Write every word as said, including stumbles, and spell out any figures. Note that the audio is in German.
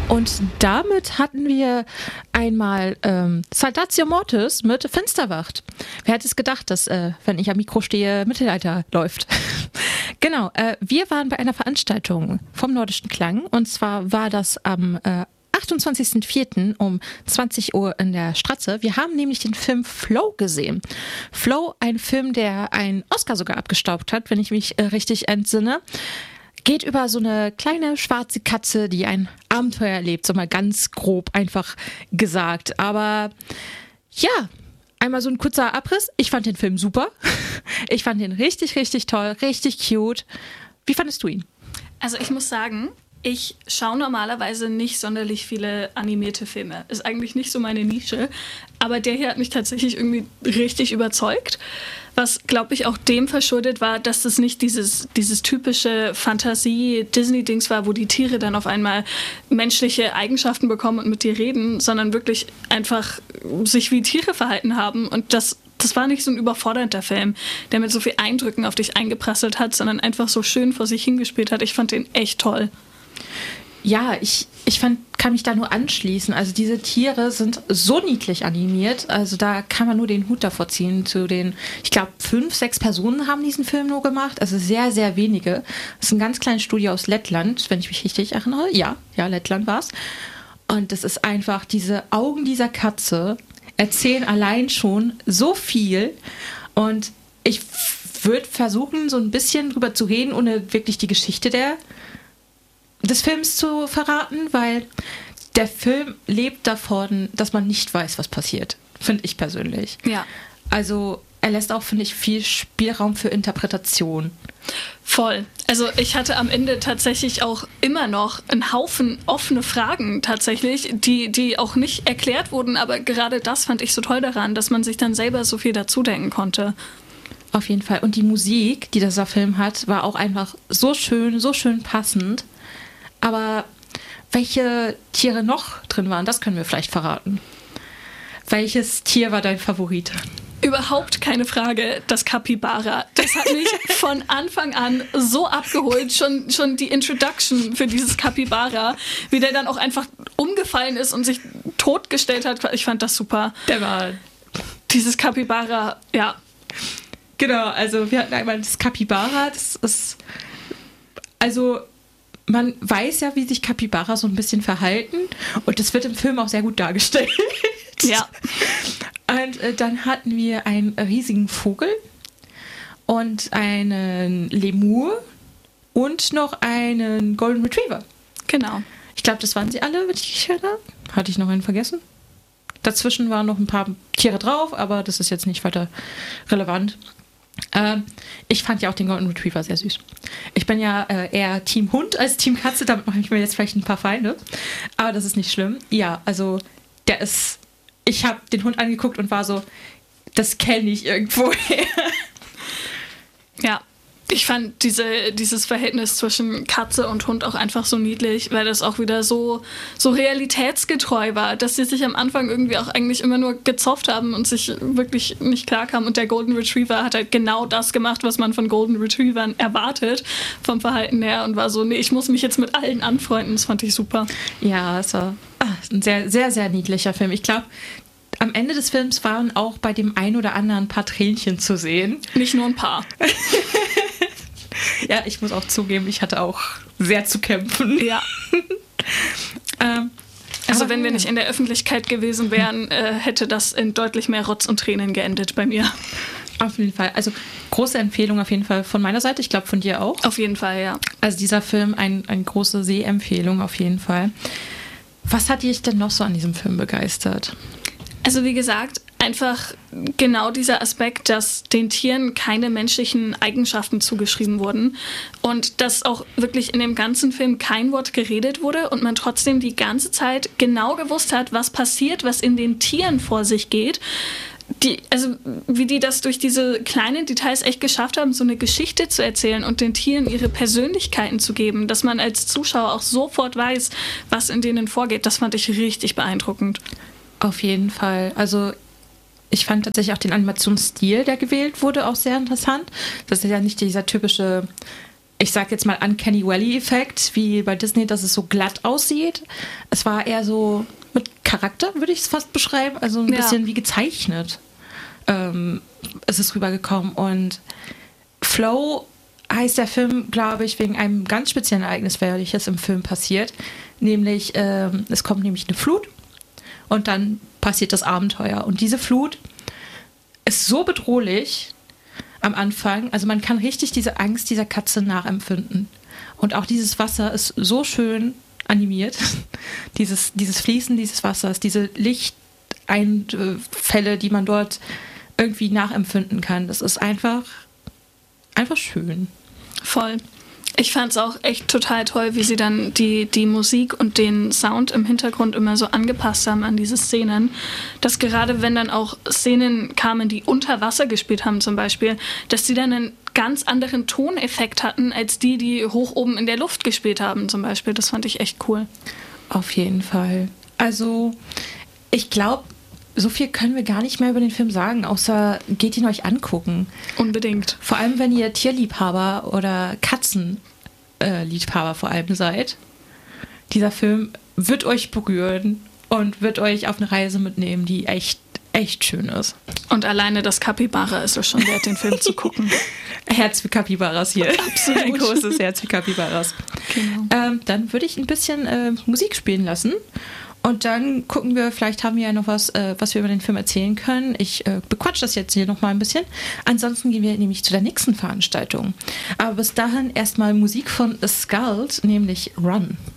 Und damit hatten wir einmal ähm, Saltatio Mortis mit Finsterwacht. Wer hätte es gedacht, dass, äh, wenn ich am Mikro stehe, Mittelalter läuft? Genau, äh, wir waren bei einer Veranstaltung vom Nordischen Klang. Und zwar war das am äh, achtundzwanzigsten vierten um zwanzig Uhr in der Stratze. Wir haben nämlich den Film Flow gesehen. Flow, ein Film, der einen Oscar sogar abgestaubt hat, wenn ich mich äh, richtig entsinne. Geht über so eine kleine schwarze Katze, die ein Abenteuer erlebt, so mal ganz grob einfach gesagt. Aber ja, einmal so ein kurzer Abriss. Ich fand den Film super. Ich fand den richtig, richtig toll, richtig cute. Wie fandest du ihn? Also ich muss sagen, ich schaue normalerweise nicht sonderlich viele animierte Filme. Ist eigentlich nicht so meine Nische. Aber der hier hat mich tatsächlich irgendwie richtig überzeugt. Was, glaube ich, auch dem verschuldet war, dass das nicht dieses, dieses typische Fantasie-Disney-Dings war, wo die Tiere dann auf einmal menschliche Eigenschaften bekommen und mit dir reden, sondern wirklich einfach sich wie Tiere verhalten haben. Und das, das war nicht so ein überfordernder Film, der mit so viel Eindrücken auf dich eingeprasselt hat, sondern einfach so schön vor sich hingespielt hat. Ich fand den echt toll. Ja, ich, ich fand, kann mich da nur anschließen. Also diese Tiere sind so niedlich animiert. Also da kann man nur den Hut davor ziehen zu den, ich glaube, fünf, sechs Personen haben diesen Film nur gemacht. Also sehr, sehr wenige. Das ist ein ganz kleines Studio aus Lettland, wenn ich mich richtig erinnere. Ja, ja, Lettland war es. Und das ist einfach, diese Augen dieser Katze erzählen allein schon so viel. Und ich würde versuchen, so ein bisschen drüber zu reden, ohne wirklich die Geschichte der des Films zu verraten, weil der Film lebt davon, dass man nicht weiß, was passiert, finde ich persönlich. Ja. Also er lässt auch, finde ich, viel Spielraum für Interpretation. Voll. Also ich hatte am Ende tatsächlich auch immer noch einen Haufen offene Fragen tatsächlich, die, die auch nicht erklärt wurden, aber gerade das fand ich so toll daran, dass man sich dann selber so viel dazu denken konnte. Auf jeden Fall. Und die Musik, die dieser Film hat, war auch einfach so schön, so schön passend. Aber welche Tiere noch drin waren, das können wir vielleicht verraten. Welches Tier war dein Favorit? Überhaupt keine Frage, das Capybara. Das hat mich von Anfang an so abgeholt. Schon, schon die Introduction für dieses Capybara, wie der dann auch einfach umgefallen ist und sich totgestellt hat. Ich fand das super. Der war... Dieses Capybara, ja. Genau, also wir hatten einmal das Capybara. Das ist... Also... Man weiß ja, wie sich Capybara so ein bisschen verhalten und das wird im Film auch sehr gut dargestellt. Ja. Und äh, dann hatten wir einen riesigen Vogel und einen Lemur und noch einen Golden Retriever. Genau. Ich glaube, das waren sie alle, wenn ich mich erinnere. Hatte ich noch einen vergessen? Dazwischen waren noch ein paar Tiere drauf, aber das ist jetzt nicht weiter relevant. Ähm, ich fand ja auch den Golden Retriever sehr süß. Ich bin ja äh, eher Team Hund als Team Katze, damit mache ich mir jetzt vielleicht ein paar Feinde. Aber das ist nicht schlimm. Ja, also der ist... Ich habe den Hund angeguckt und war so, das kenne ich irgendwoher. Ja, ich fand diese, dieses Verhältnis zwischen Katze und Hund auch einfach so niedlich, weil das auch wieder so, so realitätsgetreu war, dass sie sich am Anfang irgendwie auch eigentlich immer nur gezofft haben und sich wirklich nicht klar kamen. Und der Golden Retriever hat halt genau das gemacht, was man von Golden Retrievern erwartet, vom Verhalten her, und war so, nee, ich muss mich jetzt mit allen anfreunden. Das fand ich super. Ja, es war ah, ein sehr, sehr, sehr niedlicher Film. Ich glaube, am Ende des Films waren auch bei dem einen oder anderen ein paar Tränchen zu sehen. Nicht nur ein paar. Ja, ich muss auch zugeben, ich hatte auch sehr zu kämpfen. Ja. ähm, also wenn wir nicht in der Öffentlichkeit gewesen wären, äh, hätte das in deutlich mehr Rotz und Tränen geendet bei mir. Auf jeden Fall. Also große Empfehlung auf jeden Fall von meiner Seite. Ich glaube von dir auch. Auf jeden Fall, ja. Also dieser Film, ein, eine große Sehempfehlung auf jeden Fall. Was hat dich denn noch so an diesem Film begeistert? Also wie gesagt, einfach genau dieser Aspekt, dass den Tieren keine menschlichen Eigenschaften zugeschrieben wurden und dass auch wirklich in dem ganzen Film kein Wort geredet wurde und man trotzdem die ganze Zeit genau gewusst hat, was passiert, was in den Tieren vor sich geht. Die, also wie die das durch diese kleinen Details echt geschafft haben, so eine Geschichte zu erzählen und den Tieren ihre Persönlichkeiten zu geben, dass man als Zuschauer auch sofort weiß, was in denen vorgeht. Das fand ich richtig beeindruckend. Auf jeden Fall. Also ich fand tatsächlich auch den Animationsstil, der gewählt wurde, auch sehr interessant. Das ist ja nicht dieser typische ich sag jetzt mal Uncanny Valley-Effekt, wie bei Disney, dass es so glatt aussieht. Es war eher so mit Charakter, würde ich es fast beschreiben. Also ein Ja. bisschen wie gezeichnet. Ähm, es ist rübergekommen. Und Flow heißt der Film, glaube ich, wegen einem ganz speziellen Ereignis, welches im Film passiert. Nämlich, ähm, es kommt nämlich eine Flut und dann passiert das Abenteuer. Und diese Flut ist so bedrohlich am Anfang, also man kann richtig diese Angst dieser Katze nachempfinden. Und auch dieses Wasser ist so schön animiert. dieses, dieses Fließen dieses Wassers, diese Lichteinfälle, die man dort irgendwie nachempfinden kann. Das ist einfach, einfach schön. Voll. Ich fand es auch echt total toll, wie sie dann die, die Musik und den Sound im Hintergrund immer so angepasst haben an diese Szenen. Dass gerade wenn dann auch Szenen kamen, die unter Wasser gespielt haben zum Beispiel, dass die dann einen ganz anderen Toneffekt hatten, als die, die hoch oben in der Luft gespielt haben zum Beispiel. Das fand ich echt cool. Auf jeden Fall. Also ich glaube, so viel können wir gar nicht mehr über den Film sagen, außer geht ihn euch angucken. Unbedingt. Vor allem, wenn ihr Tierliebhaber oder Katzenliebhaber vor allem seid. Dieser Film wird euch berühren und wird euch auf eine Reise mitnehmen, die echt, echt schön ist. Und alleine das Kapibara ist es schon wert, den Film zu gucken. Herz für Kapibaras hier. Absolut. Ein großes Herz für Kapibaras. Genau. Ähm, dann würde ich ein bisschen äh, Musik spielen lassen. Und dann gucken wir, vielleicht haben wir ja noch was, äh, was wir über den Film erzählen können. Ich äh, bequatsch das jetzt hier noch mal ein bisschen. Ansonsten gehen wir nämlich zu der nächsten Veranstaltung. Aber bis dahin erstmal Musik von A Skuld, nämlich Run.